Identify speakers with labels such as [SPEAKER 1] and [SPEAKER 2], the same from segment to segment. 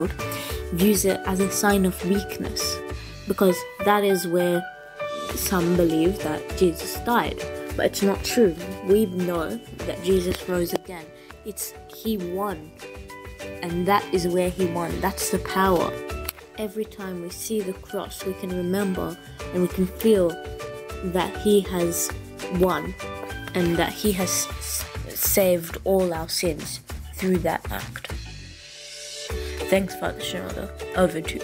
[SPEAKER 1] views it as a sign of weakness, because that is where some believe that Jesus died. But it's not true. We know that Jesus rose again. He won. And that is where he won. That's the power. Every time we see the cross, we can remember and we can feel that he has won and that he has saved all our sins through that act. Thanks, Father Shinoda. Over to you.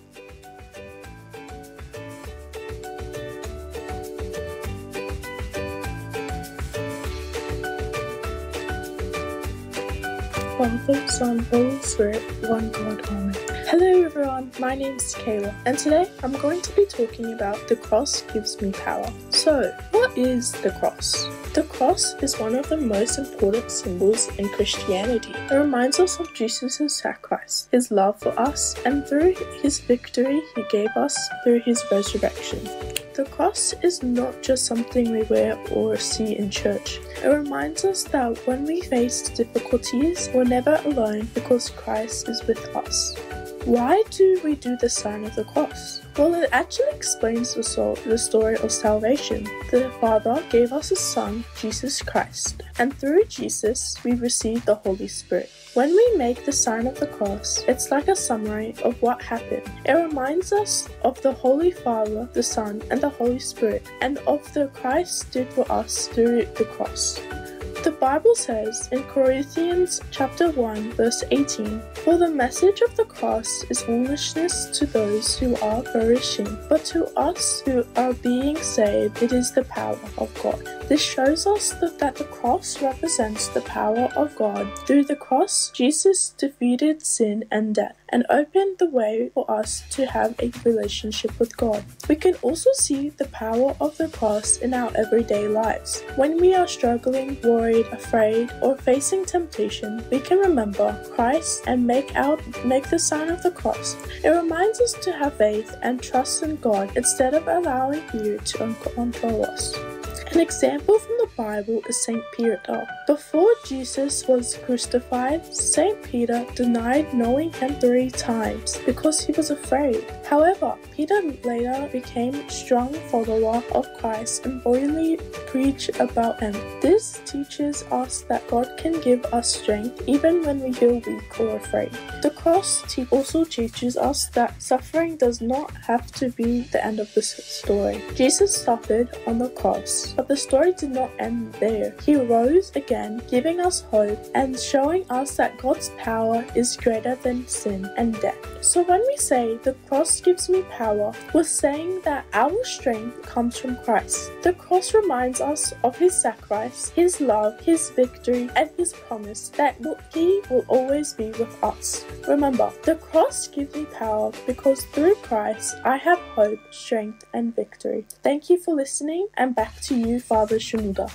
[SPEAKER 2] Father, Son, Holy Spirit, one God, Amen. Hello everyone, my name is Kayla, and today I'm going to be talking about the cross gives me power. So, what is the cross? The cross is one of the most important symbols in Christianity. It reminds us of Jesus' sacrifice, his love for us, and through his victory he gave us through his resurrection. The cross is not just something we wear or see in church. It reminds us that when we face difficulties, we're never alone because Christ is with us. Why do we do the sign of the cross? Well, it actually explains the story of salvation. The Father gave us a Son, Jesus Christ, and through Jesus we receive the Holy Spirit. When we make the sign of the cross, it's like a summary of what happened. It reminds us of the Holy Father, the Son, and the Holy Spirit, and of the Christ did for us through the cross. The Bible says in Corinthians chapter 1 verse 18, "For the message of the cross is foolishness to those who are perishing, but to us who are being saved it is the power of God." This shows us that the cross represents the power of God. Through the cross, Jesus defeated sin and death and opened the way for us to have a relationship with God. We can also see the power of the cross in our everyday lives. When we are struggling, worried, afraid, or facing temptation, we can remember Christ and make the sign of the cross. It reminds us to have faith and trust in God instead of allowing fear to control us. An example from the Bible is St. Peter. Before Jesus was crucified, St. Peter denied knowing him 3 times because he was afraid. However, Peter later became a strong follower of Christ and boldly preached about him. This teaches us that God can give us strength even when we feel weak or afraid. The cross also teaches us that suffering does not have to be the end of the story. Jesus suffered on the cross, but the story did not end there. He rose again, giving us hope and showing us that God's power is greater than sin and death. So when we say the cross gives me power, we're saying that our strength comes from Christ. The cross reminds us of his sacrifice, his love, his victory, and his promise that he will always be with us. Remember, the cross gives me power because through Christ I have hope, strength, and victory. Thank you for listening, and back to you, Father Shinoda.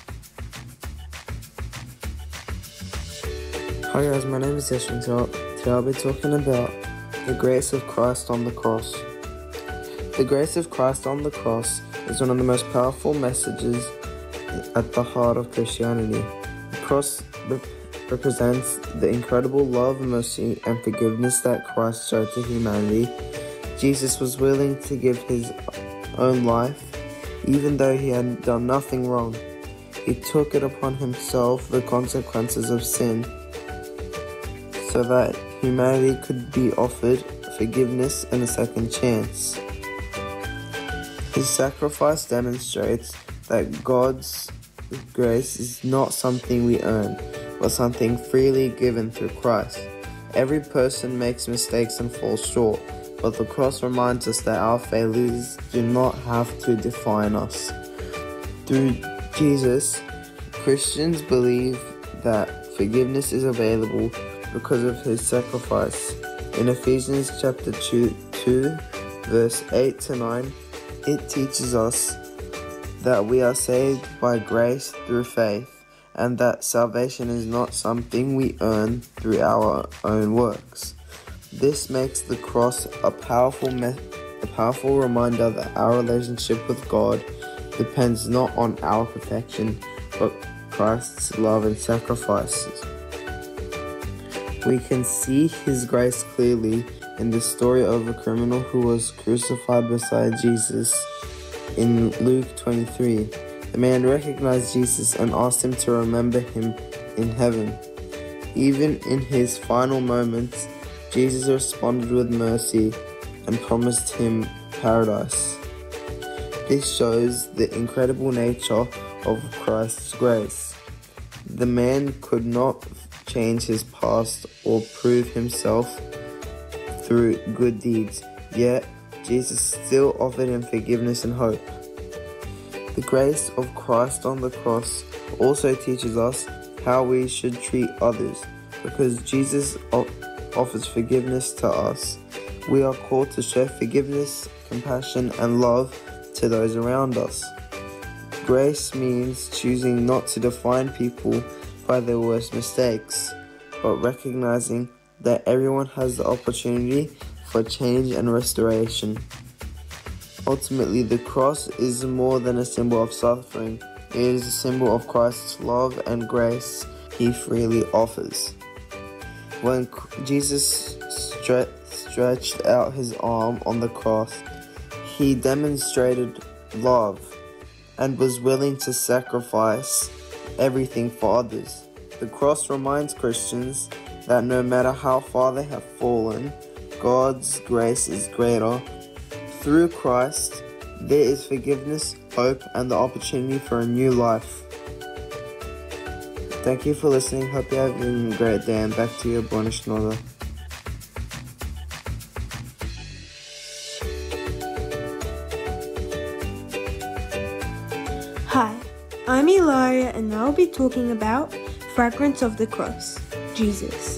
[SPEAKER 3] Hi guys, my name is Yeshwin. Today I'll be talking about the grace of Christ on the cross. The grace of Christ on the cross is one of the most powerful messages at the heart of Christianity. The cross represents the incredible love, mercy, and forgiveness that Christ showed to humanity. Jesus was willing to give his own life, even though he had done nothing wrong. He took it upon himself, the consequences of sin, so that humanity could be offered forgiveness and a second chance. His sacrifice demonstrates that God's grace is not something we earn, but something freely given through Christ. Every person makes mistakes and falls short, but the cross reminds us that our failures do not have to define us. Through Jesus, Christians believe that forgiveness is available because of his sacrifice. In Ephesians chapter 2 verse 8 to 9, it teaches us that we are saved by grace through faith, and that salvation is not something we earn through our own works. This makes the cross a powerful reminder that our relationship with God depends not on our perfection, but Christ's love and sacrifices. We can see His grace clearly in the story of a criminal who was crucified beside Jesus in Luke 23. The man recognized Jesus and asked him to remember him in heaven. Even in his final moments, Jesus responded with mercy and promised him paradise. This shows the incredible nature of Christ's grace. The man could not change his past or prove himself through good deeds, yet Jesus still offered him forgiveness and hope. The grace of Christ on the cross also teaches us how we should treat others. Because Jesus offers forgiveness to us, we are called to show forgiveness, compassion, and love to those around us. Grace means choosing not to define people by their worst mistakes, but recognizing that everyone has the opportunity for change and restoration. Ultimately, the cross is more than a symbol of suffering. It is a symbol of Christ's love and grace He freely offers. When Jesus stretched out His arm on the cross, He demonstrated love and was willing to sacrifice everything for others. The cross reminds Christians that no matter how far they have fallen, God's grace is greater. Through Christ, there is forgiveness, hope, and the opportunity for a new life. Thank you for listening. Hope you have a great day, and back to your bonus Nora.
[SPEAKER 4] Hi, I'm Ilaria, and I'll be talking about Fragrance of the Cross, Jesus.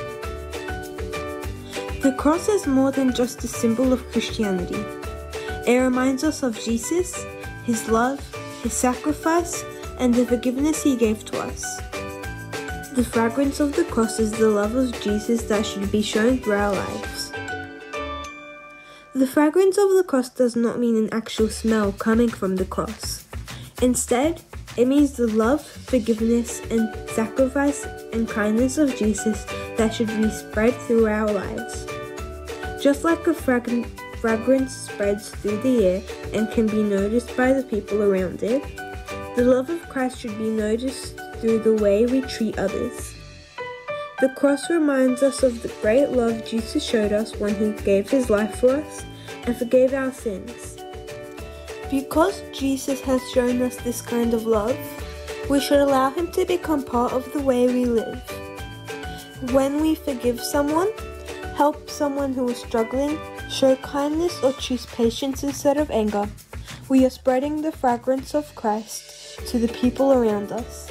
[SPEAKER 4] The cross is more than just a symbol of Christianity. It reminds us of Jesus, His love, His sacrifice, and the forgiveness He gave to us. The fragrance of the cross is the love of Jesus that should be shown through our lives. The fragrance of the cross does not mean an actual smell coming from the cross. Instead, it means the love, forgiveness, and sacrifice and kindness of Jesus that should be spread through our lives. Just like a fragrance spreads through the air and can be noticed by the people around it, the love of Christ should be noticed through the way we treat others. The cross reminds us of the great love Jesus showed us when He gave His life for us and forgave our sins. Because Jesus has shown us this kind of love, we should allow Him to become part of the way we live. When we forgive someone, help someone who is struggling, show kindness, or choose patience instead of anger, we are spreading the fragrance of Christ to the people around us.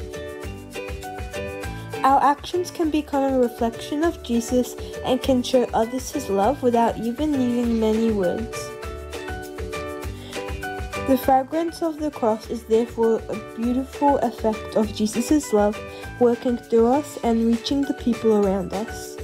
[SPEAKER 4] Our actions can become a reflection of Jesus and can show others His love without even needing many words. The fragrance of the cross is therefore a beautiful effect of Jesus' love working through us and reaching the people around us.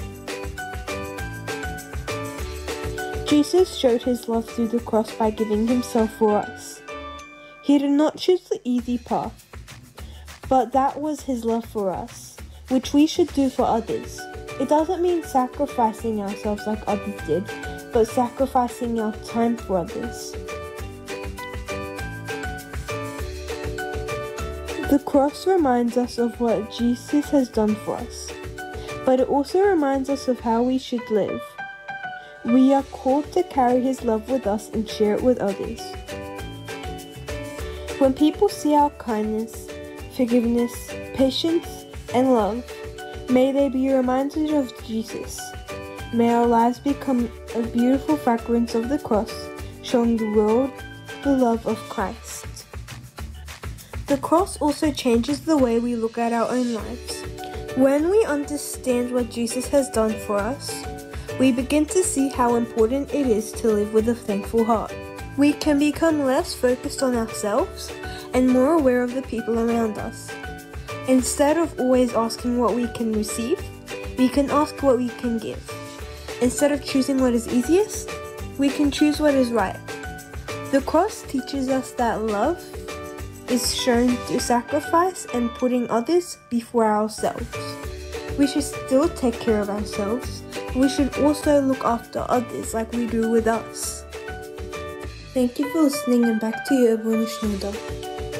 [SPEAKER 4] Jesus showed His love through the cross by giving Himself for us. He did not choose the easy path, but that was His love for us, which we should do for others. It doesn't mean sacrificing ourselves like others did, but sacrificing our time for others. The cross reminds us of what Jesus has done for us, but it also reminds us of how we should live. We are called to carry His love with us and share it with others. When people see our kindness, forgiveness, patience, and love, may they be reminded of Jesus. May our lives become a beautiful fragrance of the cross, showing the world the love of Christ. The cross also changes the way we look at our own lives. When we understand what Jesus has done for us, we begin to see how important it is to live with a thankful heart. We can become less focused on ourselves and more aware of the people around us. Instead of always asking what we can receive, we can ask what we can give. Instead of choosing what is easiest, we can choose what is right. The cross teaches us that love is shown through sacrifice and putting others before ourselves. We should still take care of ourselves. We should also look after others like we do with us. Thank you for listening, and back to you, Ebony Schneider.